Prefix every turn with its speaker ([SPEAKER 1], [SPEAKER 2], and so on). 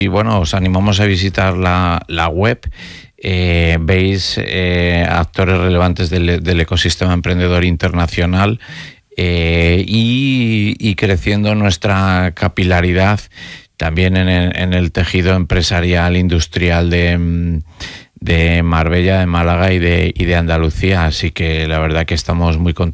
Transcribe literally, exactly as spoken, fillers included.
[SPEAKER 1] y bueno, os animamos a visitar la, la web. Eh, veis eh, actores relevantes del, del ecosistema emprendedor internacional eh, y, y creciendo nuestra capilaridad también en el, en el tejido empresarial, industrial de, de Marbella, de Málaga y de, y de Andalucía. Así que la verdad que estamos muy contentos